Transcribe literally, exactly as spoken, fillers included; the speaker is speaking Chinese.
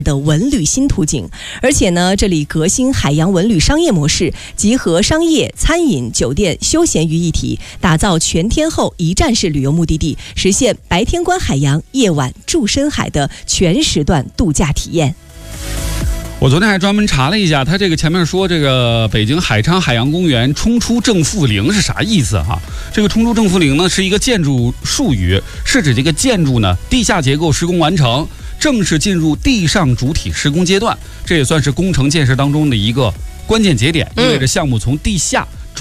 的文旅新途径，而且呢，这里革新海洋文旅商业模式，集合商业、餐饮、酒店、休闲于一体，打造全天候一站式旅游目的地，实现白天观海洋、夜晚住深海的全时段度假体验。 我昨天还专门查了一下，他这个前面说这个北京海昌海洋公园冲出正负零是啥意思哈？这个冲出正负零呢是一个建筑术语，是指这个建筑呢地下结构施工完成，正式进入地上主体施工阶段，这也算是工程建设当中的一个关键节点，意味着项目从地下